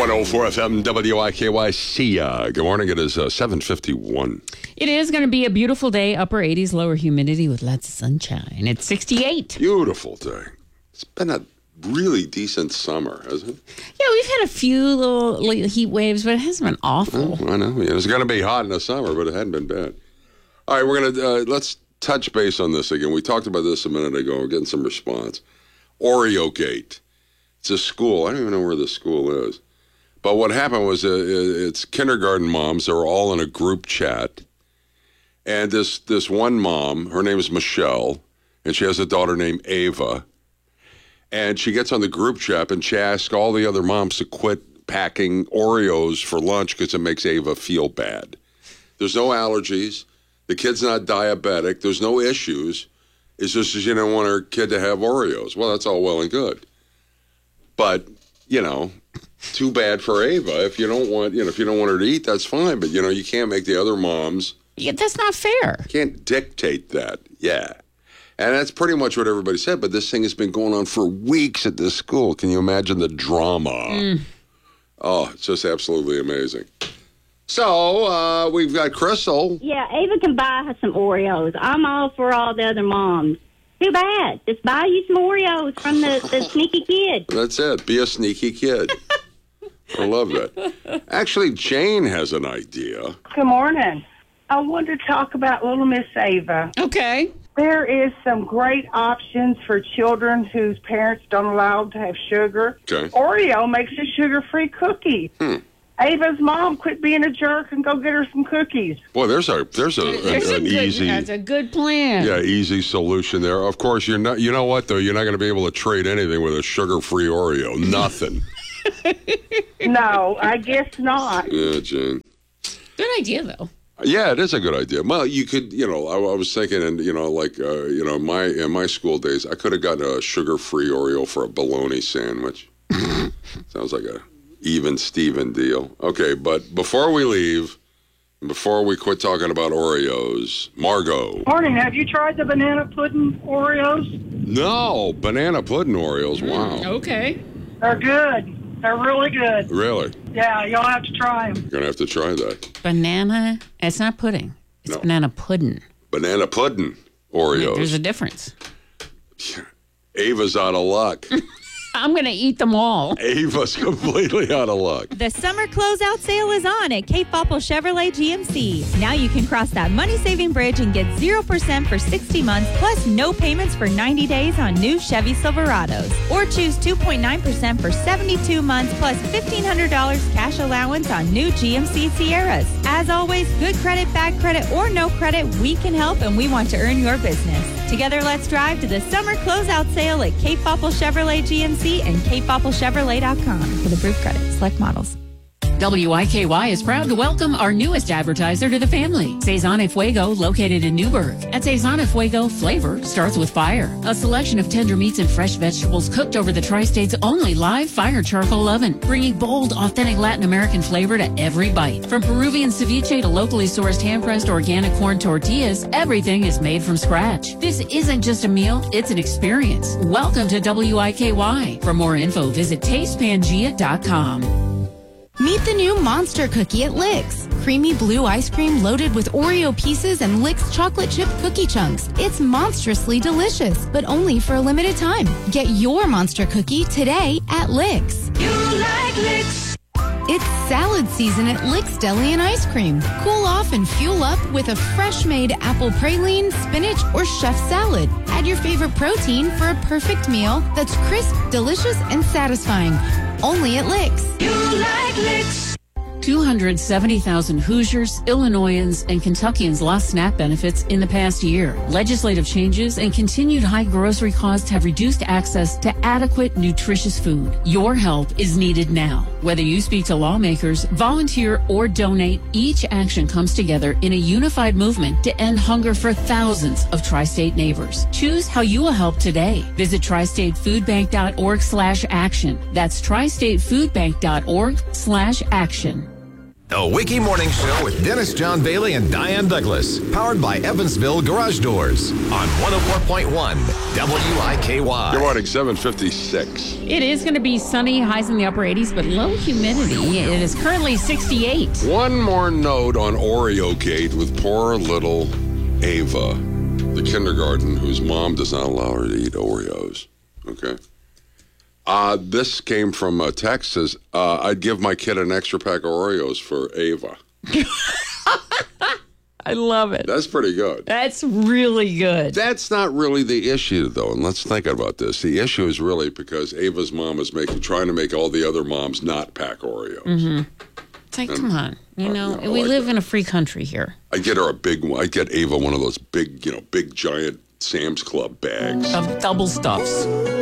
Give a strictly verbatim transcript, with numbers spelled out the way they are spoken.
one oh four F M W I K Y. See ya. Good morning. It is uh, seven fifty-one. It is going to be a beautiful day. Upper eighties, lower humidity with lots of sunshine. It's sixty-eight. Beautiful day. It's been a really decent summer, hasn't it? Yeah, we've had a few little, little heat waves, but it hasn't been awful. Oh, I know. Yeah, it's going to be hot in the summer, but it hadn't been bad. All right, we're going to, uh, let's touch base on this again. We talked about this a minute ago. We're getting some response. Oreo Gate. It's a school. I don't even know where the school is. But what happened was uh, it's kindergarten moms. They were all in a group chat. And this this one mom, her name is Michelle, and she has a daughter named Ava. And she gets on the group chat, and she asks all the other moms to quit packing Oreos for lunch because it makes Ava feel bad. There's no allergies. The kid's not diabetic. There's no issues. It's just she didn't want her kid to have Oreos. Well, that's all well and good. But, you know, too bad for Ava. If you don't want, you know, if you don't want her to eat, that's fine. But, you know, you can't make the other moms. Yeah, that's not fair. Can't dictate that. Yeah. And that's pretty much what everybody said. But this thing has been going on for weeks at this school. Can you imagine the drama? Mm. Oh, it's just absolutely amazing. So, uh, we've got Crystal. Yeah, Ava can buy her some Oreos. I'm all for all the other moms. Too bad. Just buy you some Oreos from the, the sneaky kid. That's it. Be a sneaky kid. I love that. Actually, Jane has an idea. Good morning. I wanted to talk about Little Miss Ava. Okay. There is some great options for children whose parents don't allow them to have sugar. Okay. Oreo makes a sugar-free cookie. Hmm. Ava's mom quit being a jerk and go get her some cookies. Boy, there's a there's a, There's a a an good, easy That's a good plan. yeah easy solution there. Of course, you're not. You know what though? You're not going to be able to trade anything with a sugar-free Oreo. Nothing. No, I guess not. Yeah, Jane. Good idea, though. Yeah, it is a good idea. Well, you could, you know, I, I was thinking, and you know, like, uh, you know, my in my school days, I could have gotten a sugar-free Oreo for a bologna sandwich. Sounds like a even Steven deal. Okay, but before we leave, before we quit talking about Oreos, Margot. Morning. Have you tried the banana pudding Oreos? No, banana pudding Oreos. Wow. Okay. They're good. They're really good. Really? Yeah, you'll have to try them. You're going to have to try that. Banana, it's not pudding. It's No. banana pudding. Banana pudding Oreos. There's a difference. Ava's out of luck. I'm going to eat them all. Ava's completely out of luck. The summer closeout sale is on at Cape Popple Chevrolet G M C. Now you can cross that money-saving bridge and get zero percent for sixty months, plus no payments for ninety days on new Chevy Silverados. Or choose two point nine percent for seventy-two months, plus fifteen hundred dollars cash allowance on new G M C Sierras. As always, good credit, bad credit, or no credit, we can help and we want to earn your business. Together, let's drive to the summer closeout sale at Cape Popple Chevrolet G M C and cape popple chevrolet dot com for the proof credit. Select models. W I K Y is proud to welcome our newest advertiser to the family, Cezanne Fuego, located in Newburgh. At Cezanne Fuego, flavor starts with fire. A selection of tender meats and fresh vegetables cooked over the Tri-State's only live fire charcoal oven, bringing bold, authentic Latin American flavor to every bite. From Peruvian ceviche to locally sourced hand-pressed organic corn tortillas, everything is made from scratch. This isn't just a meal, it's an experience. Welcome to W I K Y. For more info, visit taste pangea dot com. Meet the new Monster Cookie at Licks. Creamy blue ice cream loaded with Oreo pieces and Licks chocolate chip cookie chunks. It's monstrously delicious, but only for a limited time. Get your Monster Cookie today at Licks. You like Licks. It's salad season at Licks Deli and Ice Cream. Cool off and fuel up with a fresh-made apple praline, spinach, or chef salad. Add your favorite protein for a perfect meal that's crisp, delicious, and satisfying. Only at Licks. You like Licks. two hundred seventy thousand Hoosiers, Illinoisans, and Kentuckians lost SNAP benefits in the past year. Legislative changes and continued high grocery costs have reduced access to adequate, nutritious food. Your help is needed now. Whether you speak to lawmakers, volunteer, or donate, each action comes together in a unified movement to end hunger for thousands of Tri-State neighbors. Choose how you will help today. Visit tri state food bank dot org slash action. That's tri state food bank dot org slash action. The Wiki Morning Show with Dennis John Bailey and Diane Douglas. Powered by Evansville Garage Doors on one oh four point one W I K Y. Good morning, seven fifty-six. It is going to be sunny, highs in the upper eighties, but low humidity. It is currently sixty-eight. One more note on Oreo Gate with poor little Ava, the kindergarten whose mom does not allow her to eat Oreos. Okay. Uh, this came from a text says, uh, I'd give my kid an extra pack of Oreos for Ava. I love it. That's pretty good. That's really good. That's not really the issue, though, and let's think about this. The issue is really because Ava's mom is making, trying to make all the other moms not pack Oreos. Mm-hmm. It's like, and, come on. You know, uh, no, we like live that. in a free country here. I get her a big one. I get Ava one of those big, you know, big, giant Sam's Club bags. Of double stuffs.